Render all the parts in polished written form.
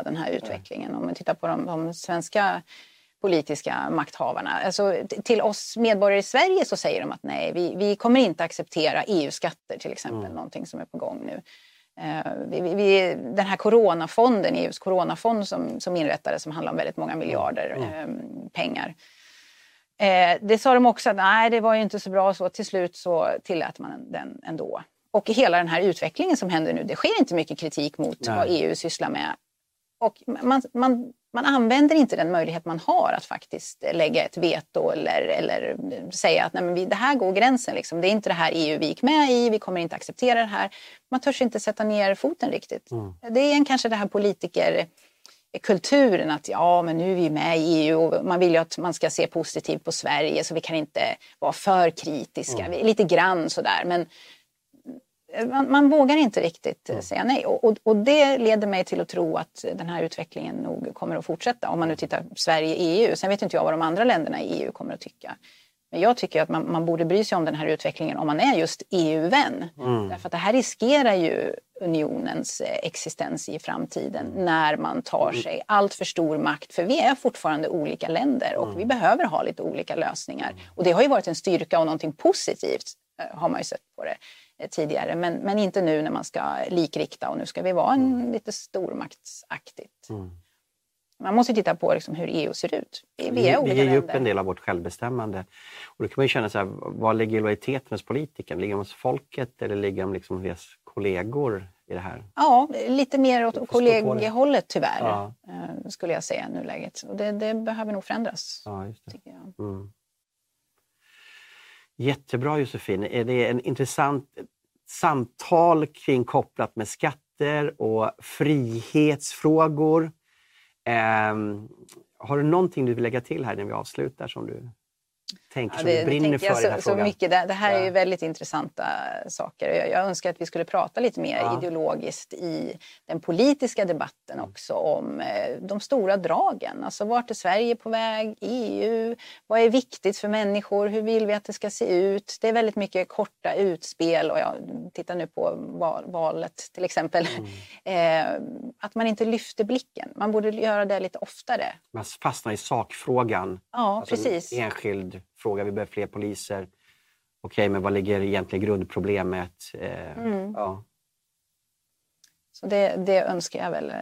hela den här utvecklingen. Om man tittar på de svenska politiska makthavarna. Alltså, till oss medborgare i Sverige så säger de att nej, vi kommer inte acceptera EU-skatter till exempel, någonting som är på gång nu. Den här coronafonden, EUs coronafond som inrättades, som handlar om väldigt många miljarder pengar. Det sa de också att nej, det var ju inte så bra, så till slut så tillät man den ändå. Och hela den här utvecklingen som händer nu, det sker inte mycket kritik mot vad EU sysslar med. Och man använder inte den möjlighet man har att faktiskt lägga ett veto eller säga att nej, men det här går gränsen. Liksom. Det är inte det här EU vi gick med i, vi kommer inte acceptera det här. Man törs inte sätta ner foten riktigt. Det är kanske det här politikerkulturen att men nu är vi med i EU och man vill ju att man ska se positivt på Sverige, så vi kan inte vara för kritiska. Vi är lite grann sådär, men man vågar inte riktigt säga nej. Och det leder mig till att tro att den här utvecklingen nog kommer att fortsätta. Om man nu tittar på Sverige-EU. Sen vet inte jag vad de andra länderna i EU kommer att tycka. Men jag tycker att man borde bry sig om den här utvecklingen om man är just EU-vän. Därför att det här riskerar ju unionens existens i framtiden när man tar sig allt för stor makt. För vi är fortfarande olika länder och vi behöver ha lite olika lösningar. Och det har ju varit en styrka och någonting positivt, har man ju sett på det tidigare, men inte nu när man ska likrikta och nu ska vi vara en lite stormaktsaktigt. Man måste titta på liksom hur EU ser ut. Vi ger ju upp en del av vårt självbestämmande. Och då kan man ju känna så här, var ligger lojaliteten hos politiken? Ligger de hos folket eller ligger de liksom hos kollegor i det här? Ja, lite mer åt kollegiehållet tyvärr, skulle jag säga i nuläget. Och det behöver nog förändras, tycker jag. Jättebra, Josefin. Är det en intressant samtal kring kopplat med skatter och frihetsfrågor? Har du någonting du vill lägga till här när vi avslutar som du tänker som du brinner för i den här frågan? Så mycket. Det här är ju väldigt intressanta saker. Jag önskar att vi skulle prata lite mer ideologiskt i den politiska debatten också om de stora dragen. Alltså vart är Sverige på väg? EU? Vad är viktigt för människor? Hur vill vi att det ska se ut? Det är väldigt mycket korta utspel och jag tittar nu på valet till exempel. Att man inte lyfter blicken. Man borde göra det lite oftare. Man fastnar i sakfrågan. Ja, alltså precis. En enskild fråga, vi behöver fler poliser. Okej, men vad ligger egentligen grundproblemet? Så det önskar jag väl.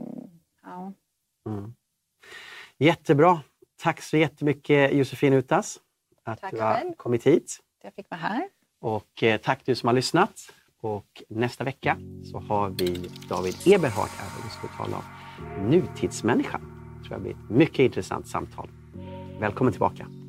Jättebra. Tack så jättemycket, Josefin Utas, att du har kommit hit. Jag fick vara här. Och tack du som har lyssnat. Och nästa vecka så har vi David Eberhardt här och vi ska tala om nutidsmänniskan. Det tror jag blir ett mycket intressant samtal. Välkommen tillbaka.